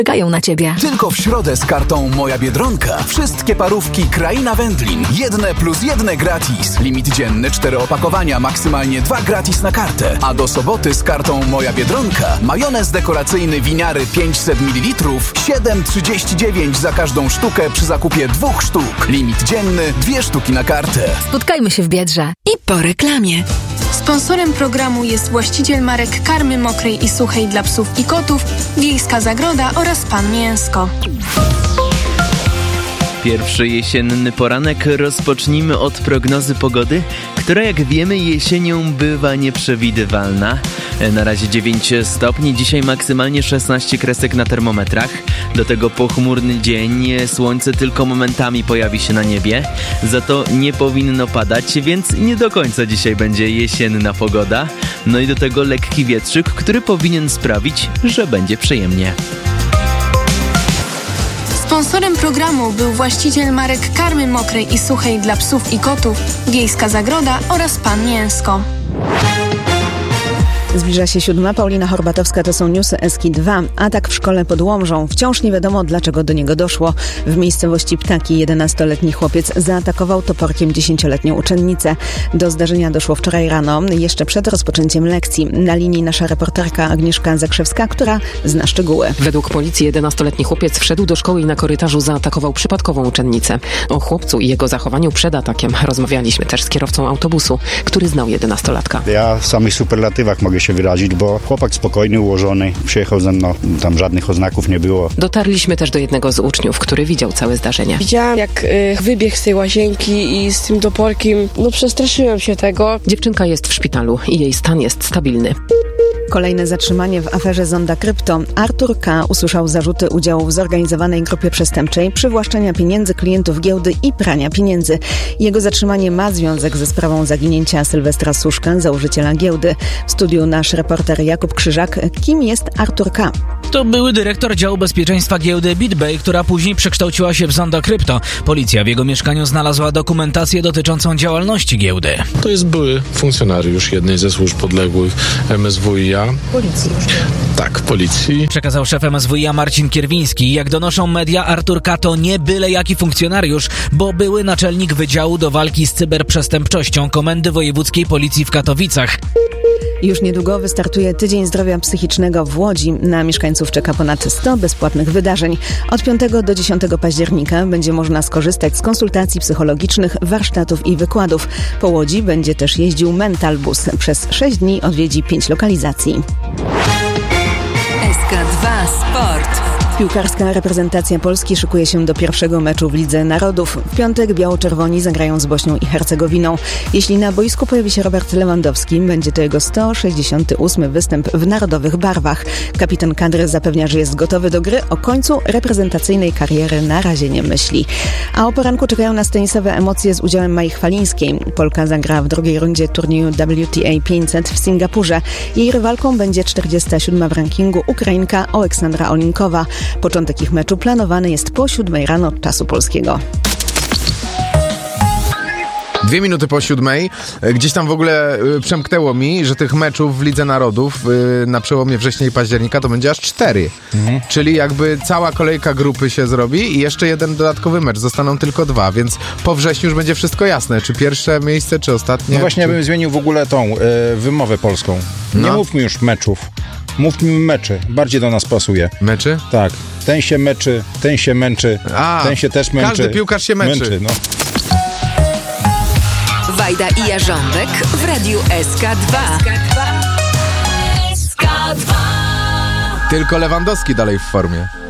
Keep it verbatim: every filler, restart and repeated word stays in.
czekają na Ciebie. Tylko w środę z kartą Moja Biedronka. Wszystkie parówki Kraina Wędlin. Jedne plus jedne gratis. Limit dzienny cztery opakowania, maksymalnie dwa gratis na kartę. A do soboty z kartą Moja Biedronka. Majonez dekoracyjny Winiary pięćset mililitrów. siedem trzydzieści dziewięć za każdą sztukę przy zakupie dwóch sztuk. Limit dzienny dwie sztuki na kartę. Spotkajmy się w Biedrze. I po reklamie. Sponsorem programu jest właściciel marek karmy mokrej i suchej dla psów i kotów, Wiejska Zagroda oraz Pan Mięsko. Pierwszy jesienny poranek rozpocznijmy od prognozy pogody, która jak wiemy jesienią bywa nieprzewidywalna. Na razie dziewięć stopni, dzisiaj maksymalnie szesnaście kresek na termometrach. Do tego pochmurny dzień, słońce tylko momentami pojawi się na niebie. Za to nie powinno padać, więc nie do końca dzisiaj będzie jesienna pogoda. No i do tego lekki wietrzyk, który powinien sprawić, że będzie przyjemnie. Sponsorem programu był właściciel marek karmy mokrej i suchej dla psów i kotów, Wiejska Zagroda oraz Pan Mięsko. Zbliża się siódma. Paulina Horbatowska, to są newsy Eski dwa. Atak w szkole pod Łomżą. Wciąż nie wiadomo, dlaczego do niego doszło. W miejscowości Ptaki jedenastoletni chłopiec zaatakował toporkiem dziesięcioletnią uczennicę. Do zdarzenia doszło wczoraj rano, jeszcze przed rozpoczęciem lekcji. Na linii nasza reporterka Agnieszka Zakrzewska, która zna szczegóły. Według policji jedenastoletni chłopiec wszedł do szkoły i na korytarzu zaatakował przypadkową uczennicę. O chłopcu i jego zachowaniu przed atakiem rozmawialiśmy też z kierowcą autobusu, który znał jedenastolatka. Ja w samych superlatywach mogę się wyrazić, bo chłopak spokojny, ułożony, przyjechał ze mną, tam żadnych oznaków nie było. Dotarliśmy też do jednego z uczniów, który widział całe zdarzenie. Widziałam, jak y, wybiegł z tej łazienki i z tym toporkiem, no przestraszyłem się tego. Dziewczynka jest w szpitalu i jej stan jest stabilny. Kolejne zatrzymanie w aferze Zonda Krypto. Artur K. usłyszał zarzuty udziału w zorganizowanej grupie przestępczej, przywłaszczenia pieniędzy klientów giełdy i prania pieniędzy. Jego zatrzymanie ma związek ze sprawą zaginięcia Sylwestra Suszka, założyciela giełdy. W studiu nasz reporter Jakub Krzyżak. Kim jest Artur K.? To były dyrektor działu bezpieczeństwa giełdy BitBay, która później przekształciła się w Zonda Krypto. Policja w jego mieszkaniu znalazła dokumentację dotyczącą działalności giełdy. To jest były funkcjonariusz jednej ze służb podległych M S W i A. Policji już. Tak, policji. Przekazał szef M S W i A Marcin Kierwiński. Jak donoszą media, Artur K. to nie byle jaki funkcjonariusz, bo były naczelnik Wydziału do Walki z Cyberprzestępczością Komendy Wojewódzkiej Policji w Katowicach. Już niedługo wystartuje Tydzień Zdrowia Psychicznego w Łodzi. Na mieszkańców czeka ponad sto bezpłatnych wydarzeń. Od piątego do dziesiątego października będzie można skorzystać z konsultacji psychologicznych, warsztatów i wykładów. Po Łodzi będzie też jeździł Mental Bus. Przez sześć dni odwiedzi pięć lokalizacji. S K dwa Sport. Piłkarska reprezentacja Polski szykuje się do pierwszego meczu w Lidze Narodów. W piątek biało-czerwoni zagrają z Bośnią i Hercegowiną. Jeśli na boisku pojawi się Robert Lewandowski, będzie to jego sto sześćdziesiąty ósmy występ w narodowych barwach. Kapitan kadry zapewnia, że jest gotowy do gry. O końcu reprezentacyjnej kariery na razie nie myśli. A o poranku czekają nas tenisowe emocje z udziałem Mai Chwalińskiej. Polka zagra w drugiej rundzie turnieju W T A pięćset w Singapurze. Jej rywalką będzie czterdziesta siódma w rankingu Ukrainka Oleksandra Olinkowa. Początek ich meczu planowany jest po siódmej rano czasu polskiego. Dwie minuty po siódmej. Gdzieś tam w ogóle przemknęło mi, że tych meczów w Lidze Narodów na przełomie września i października to będzie aż cztery. Mhm. Czyli jakby cała kolejka grupy się zrobi i jeszcze jeden dodatkowy mecz. Zostaną tylko dwa, więc po wrześniu już będzie wszystko jasne. Czy pierwsze miejsce, czy ostatnie? No właśnie, czy... ja bym zmienił w ogóle tą y, wymowę polską. Nie no. mówmy już meczów. Mówmy meczy. Bardziej do nas pasuje. Meczy? Tak. Ten się meczy, ten się męczy, A, ten się też męczy. Każdy piłkarz się męczy. męczy no. Wajda i Jarząbek w Radiu S K dwa. Tylko Lewandowski dalej w formie.